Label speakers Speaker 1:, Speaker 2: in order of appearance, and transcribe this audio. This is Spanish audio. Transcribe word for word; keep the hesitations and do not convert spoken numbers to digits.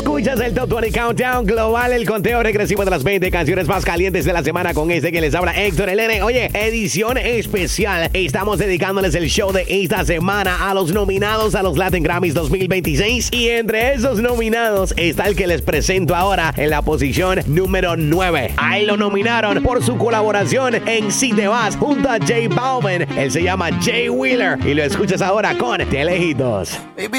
Speaker 1: Escuchas el Top veinte Countdown Global, el conteo regresivo de las veinte canciones más calientes de la semana con este que les habla Héctor el N. Oye, edición especial. Estamos dedicándoles el show de esta semana a los nominados a los Latin Grammys dos mil veintiséis. Y entre esos nominados está el que les presento ahora en la posición número nueve. Ahí lo nominaron por su colaboración en Si Te Vas junto a J Balvin. Él se llama Jay Wheeler y lo escuchas ahora con De Lejitos.
Speaker 2: Baby,